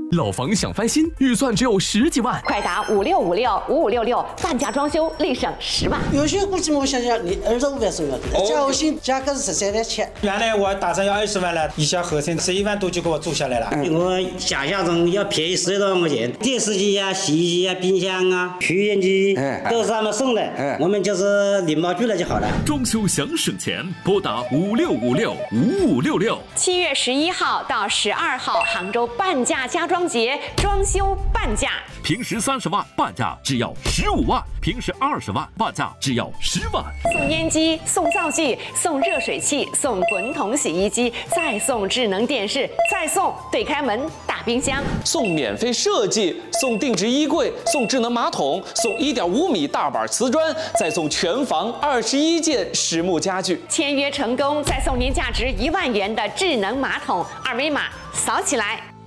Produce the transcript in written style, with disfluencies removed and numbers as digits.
老房想翻新，预算只有10几万， 快打56565566，半价装修立省10万。 有些估计我想想，你25万是要的，加我薪价格是13万7。 原来我打算要20万了，一小合成11万多就给我做下来了。 我想象中要便宜10多万块钱，电视机啊、洗衣机啊、冰箱啊、取烟机都是他们送的，我们就是领包去了就好了。 装修想省钱，拨打56565566。 7月11号到12号，杭州半价家装节，装修半价。 平时30万，半价只要15万；平时20万，半价只要10万。 送烟机，送灶具，送热水器，送滚筒洗衣机，再送智能电视，再送对开门大冰箱， 送免费设计，送定制衣柜，送智能马桶，送1.5米大板瓷砖，再送全房21件实木家具。 签约成功，再送您价值1万元的智能马桶，二维码扫起来。